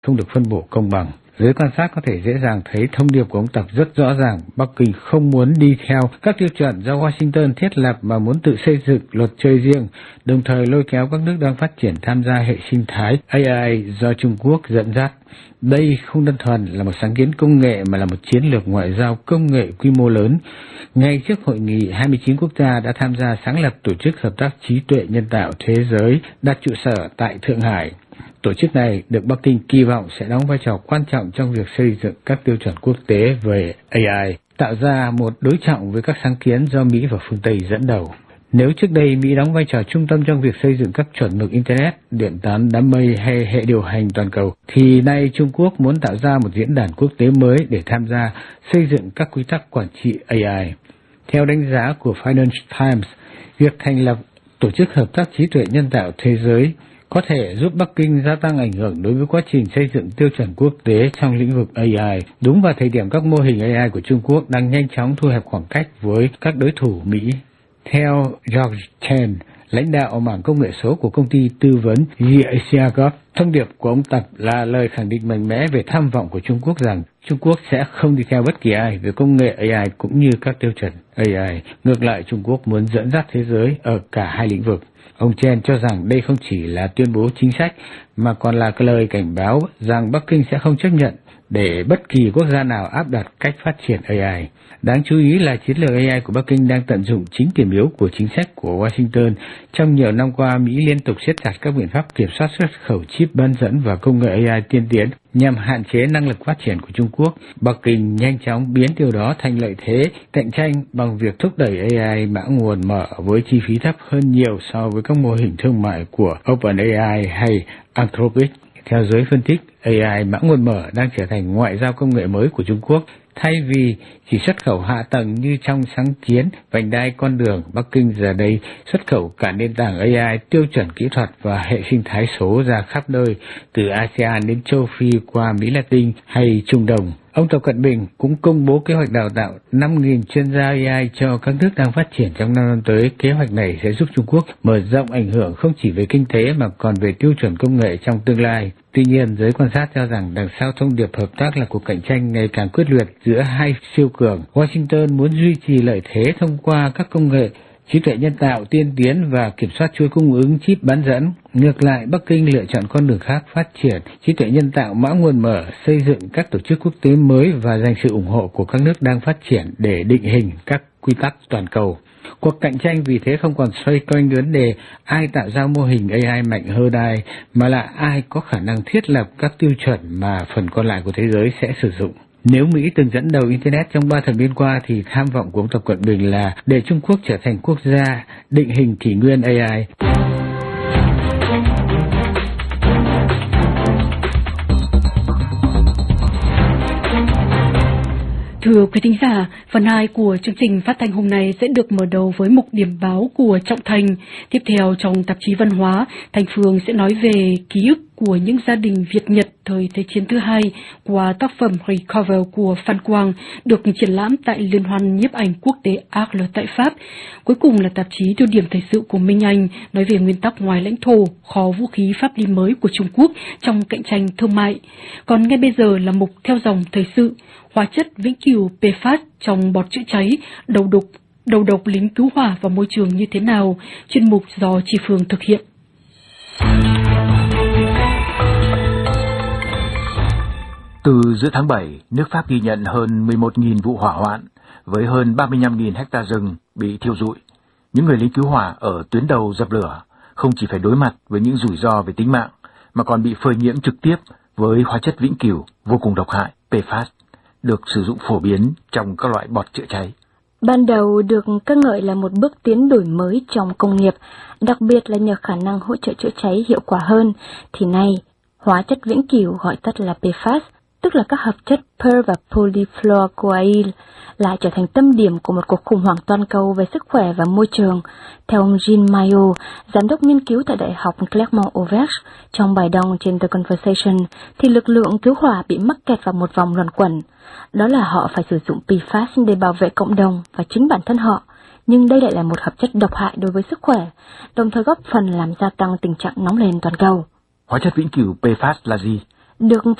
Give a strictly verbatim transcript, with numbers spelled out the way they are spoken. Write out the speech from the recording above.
không được phân bổ công bằng. Giới quan sát có thể dễ dàng thấy thông điệp của ông Tập rất rõ ràng. Bắc Kinh không muốn đi theo các tiêu chuẩn do Washington thiết lập mà muốn tự xây dựng luật chơi riêng, đồng thời lôi kéo các nước đang phát triển tham gia hệ sinh thái a i do Trung Quốc dẫn dắt. Đây không đơn thuần là một sáng kiến công nghệ mà là một chiến lược ngoại giao công nghệ quy mô lớn. Ngay trước hội nghị, hai mươi chín quốc gia đã tham gia sáng lập Tổ chức Hợp tác Trí tuệ Nhân tạo Thế giới đặt trụ sở tại Thượng Hải. Tổ chức này được Bắc Kinh kỳ vọng sẽ đóng vai trò quan trọng trong việc xây dựng các tiêu chuẩn quốc tế về a i, tạo ra một đối trọng với các sáng kiến do Mỹ và phương Tây dẫn đầu. Nếu trước đây Mỹ đóng vai trò trung tâm trong việc xây dựng các chuẩn mực Internet, điện toán đám mây hay hệ điều hành toàn cầu, thì nay Trung Quốc muốn tạo ra một diễn đàn quốc tế mới để tham gia xây dựng các quy tắc quản trị a i. Theo đánh giá của Financial Times, việc thành lập Tổ chức Hợp tác Trí tuệ Nhân tạo Thế giới có thể giúp Bắc Kinh gia tăng ảnh hưởng đối với quá trình xây dựng tiêu chuẩn quốc tế trong lĩnh vực a i, đúng vào thời điểm các mô hình a i của Trung Quốc đang nhanh chóng thu hẹp khoảng cách với các đối thủ Mỹ. Theo George Chen, lãnh đạo mảng công nghệ số của công ty tư vấn Giacob, thông điệp của ông Tập là lời khẳng định mạnh mẽ về tham vọng của Trung Quốc rằng Trung Quốc sẽ không đi theo bất kỳ ai về công nghệ a i cũng như các tiêu chuẩn a i. Ngược lại, Trung Quốc muốn dẫn dắt thế giới ở cả hai lĩnh vực. Ông Chen cho rằng đây không chỉ là tuyên bố chính sách mà còn là cái lời cảnh báo rằng Bắc Kinh sẽ không chấp nhận để bất kỳ quốc gia nào áp đặt cách phát triển a i. Đáng chú ý là chiến lược a i của Bắc Kinh đang tận dụng chính điểm yếu của chính sách của Washington. Trong nhiều năm qua, Mỹ liên tục siết chặt các biện pháp kiểm soát xuất khẩu chip bán dẫn và công nghệ a i tiên tiến nhằm hạn chế năng lực phát triển của Trung Quốc. Bắc Kinh nhanh chóng biến điều đó thành lợi thế cạnh tranh bằng việc thúc đẩy a i mã nguồn mở với chi phí thấp hơn nhiều so với các mô hình thương mại của OpenAI hay Anthropic. Theo giới phân tích, a i mã nguồn mở đang trở thành ngoại giao công nghệ mới của Trung Quốc. Thay vì chỉ xuất khẩu hạ tầng như trong sáng kiến vành đai con đường, Bắc Kinh giờ đây xuất khẩu cả nền tảng a i, tiêu chuẩn kỹ thuật và hệ sinh thái số ra khắp nơi, từ a sê an đến châu Phi qua Mỹ Latin hay Trung Đông. Ông Tập Cận Bình cũng công bố kế hoạch đào tạo năm nghìn chuyên gia a i cho các nước đang phát triển trong năm năm tới. Kế hoạch này sẽ giúp Trung Quốc mở rộng ảnh hưởng không chỉ về kinh tế mà còn về tiêu chuẩn công nghệ trong tương lai. Tuy nhiên, giới quan sát cho rằng đằng sau thông điệp hợp tác là cuộc cạnh tranh ngày càng quyết liệt giữa hai siêu cường. Washington muốn duy trì lợi thế thông qua các công nghệ trí tuệ nhân tạo tiên tiến và kiểm soát chuỗi cung ứng chip bán dẫn. Ngược lại, Bắc Kinh lựa chọn con đường khác, phát triển trí tuệ nhân tạo mã nguồn mở, xây dựng các tổ chức quốc tế mới và giành sự ủng hộ của các nước đang phát triển để định hình các quy tắc toàn cầu. Cuộc cạnh tranh vì thế không còn xoay quanh vấn đề ai tạo ra mô hình a i mạnh hơn ai, mà là ai có khả năng thiết lập các tiêu chuẩn mà phần còn lại của thế giới sẽ sử dụng. Nếu Mỹ từng dẫn đầu Internet trong ba thập niên qua thì tham vọng của ông Tập Cận Bình là để Trung Quốc trở thành quốc gia định hình kỷ nguyên a i. Thưa quý thính giả, phần hai của chương trình phát thanh hôm nay sẽ được mở đầu với mục điểm báo của Trọng Thành. Tiếp theo trong tạp chí Văn hóa, Thành Phương sẽ nói về ký ức của những gia đình Việt-Nhật thời Thế chiến thứ hai qua tác phẩm Recover của Phan Quang được triển lãm tại Liên hoan nhiếp ảnh quốc tế Arles tại Pháp. Cuối cùng là tạp chí Tiêu điểm thời sự của Minh Anh nói về nguyên tắc ngoài lãnh thổ, kho vũ khí pháp lý mới của Trung Quốc trong cạnh tranh thương mại. Còn ngay bây giờ là mục theo dòng thời sự, hóa chất vĩnh cửu pê phát trong bọt chữa cháy, đầu độc, đầu độc lính cứu hỏa và môi trường như thế nào, chuyên mục do Chi Phương thực hiện. Từ giữa tháng bảy, nước Pháp ghi nhận hơn mười một nghìn vụ hỏa hoạn với hơn ba mươi lăm nghìn hecta rừng bị thiêu rụi. Những người lính cứu hỏa ở tuyến đầu dập lửa không chỉ phải đối mặt với những rủi ro về tính mạng mà còn bị phơi nhiễm trực tiếp với hóa chất vĩnh cửu vô cùng độc hại pê phát được sử dụng phổ biến trong các loại bọt chữa cháy. Ban đầu được ca ngợi là một bước tiến đổi mới trong công nghiệp, đặc biệt là nhờ khả năng hỗ trợ chữa cháy hiệu quả hơn, thì nay hóa chất vĩnh cửu gọi tắt là pê phát, tức là các hợp chất per và polyfluoroalkyl, lại trở thành tâm điểm của một cuộc khủng hoảng toàn cầu về sức khỏe và môi trường. Theo ông Jean Mayo, giám đốc nghiên cứu tại Đại học Clermont-Auvergne, trong bài đăng trên The Conversation, thì lực lượng cứu hỏa bị mắc kẹt vào một vòng luẩn quẩn. Đó là họ phải sử dụng pê phát để bảo vệ cộng đồng và chính bản thân họ, nhưng đây lại là một hợp chất độc hại đối với sức khỏe, đồng thời góp phần làm gia tăng tình trạng nóng lên toàn cầu. Hóa chất vĩnh cửu pê phát là gì? được